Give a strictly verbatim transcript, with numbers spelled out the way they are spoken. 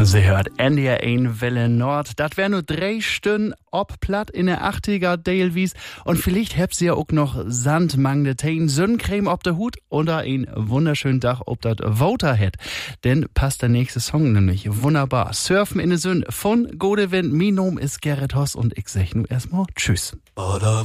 Sie hört N D R eins Welle Nord. Das wär nur drei Stunden ob platt in der achtziger Dalewies. Und vielleicht habt ihr ja auch noch Sandmangde Teen, Sonnencreme ob der Hut oder einen wunderschönen Tag ob das Voter hat. Denn passt der nächste Song nämlich wunderbar. Surfen in der Sonne von Godewind. Mein Name ist Gerrit Hoss und ich sag nur erstmal Tschüss.